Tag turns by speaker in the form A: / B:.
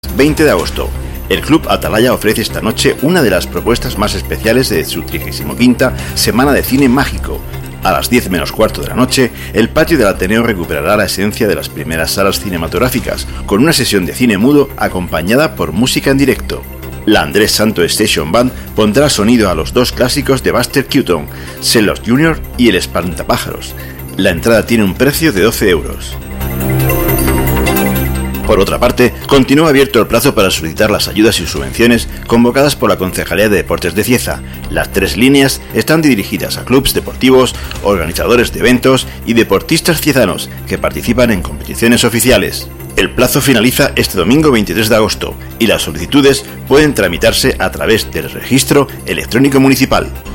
A: 20 de agosto. El Club Atalaya ofrece esta noche una de las propuestas más especiales de su 35ª Semana de Cine Mágico. A las 10 menos cuarto de la noche, el patio del Ateneo recuperará la esencia de las primeras salas cinematográficas, con una sesión de cine mudo acompañada por música en directo. La Andrés Santo Station Band pondrá sonido a los dos clásicos de Buster Keaton, Celos Jr. y El Espantapájaros. La entrada tiene un precio de 12 euros. Por otra parte, continúa abierto el plazo para solicitar las ayudas y subvenciones convocadas por la Concejalía de Deportes de Cieza. Las 3 líneas están dirigidas a clubes deportivos, organizadores de eventos y deportistas ciezanos que participan en competiciones oficiales. El plazo finaliza este domingo 23 de agosto y las solicitudes pueden tramitarse a través del registro electrónico municipal.